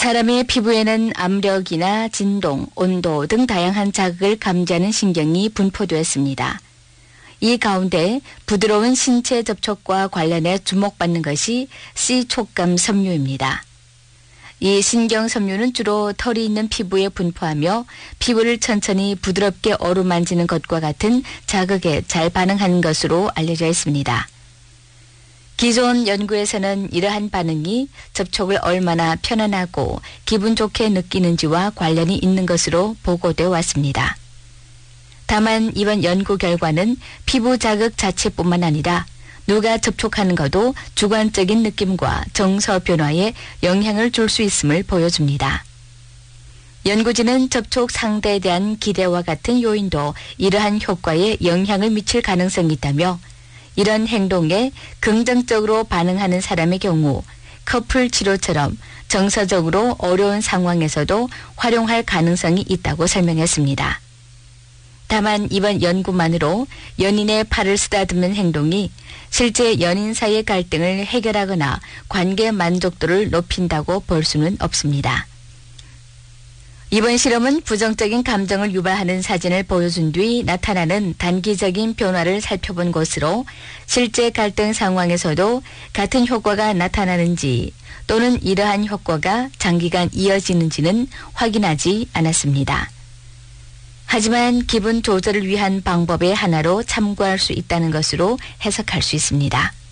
사람의 피부에는 압력이나 진동, 온도 등 다양한 자극을 감지하는 신경이 분포되었습니다. 이 가운데 부드러운 신체 접촉과 관련해 주목받는 것이 C촉감 섬유입니다. 이 신경 섬유는 주로 털이 있는 피부에 분포하며 피부를 천천히 부드럽게 어루만지는 것과 같은 자극에 잘 반응하는 것으로 알려져 있습니다. 기존 연구에서는 이러한 반응이 접촉을 얼마나 편안하고 기분 좋게 느끼는지와 관련이 있는 것으로 보고되어 왔습니다. 다만 이번 연구 결과는 피부 자극 자체뿐만 아니라 누가 접촉하는 것도 주관적인 느낌과 정서 변화에 영향을 줄 수 있음을 보여줍니다. 연구진은 접촉 상대에 대한 기대와 같은 요인도 이러한 효과에 영향을 미칠 가능성이 있다며 이런 행동에 긍정적으로 반응하는 사람의 경우 커플 치료처럼 정서적으로 어려운 상황에서도 활용할 가능성이 있다고 설명했습니다. 다만 이번 연구만으로 연인의 팔을 쓰다듬는 행동이 실제 연인 사이의 갈등을 해결하거나 관계 만족도를 높인다고 볼 수는 없습니다. 이번 실험은 부정적인 감정을 유발하는 사진을 보여준 뒤 나타나는 단기적인 변화를 살펴본 것으로 실제 갈등 상황에서도 같은 효과가 나타나는지 또는 이러한 효과가 장기간 이어지는지는 확인하지 않았습니다. 하지만 기분 조절을 위한 방법의 하나로 참고할 수 있다는 것으로 해석할 수 있습니다.